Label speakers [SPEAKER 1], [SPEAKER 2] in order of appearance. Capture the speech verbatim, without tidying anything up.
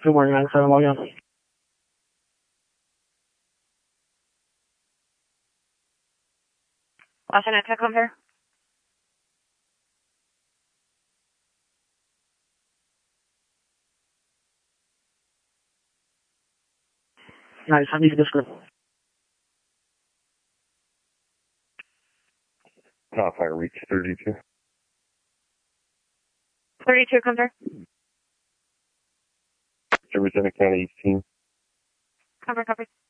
[SPEAKER 1] Good morning, nine seven, log on.
[SPEAKER 2] Washington Tech home here.
[SPEAKER 1] Nice, I need this group.
[SPEAKER 3] Top fire reach thirty-two.
[SPEAKER 2] thirty-two come here.
[SPEAKER 3] Arizona County eighteen.
[SPEAKER 2] Cover, cover.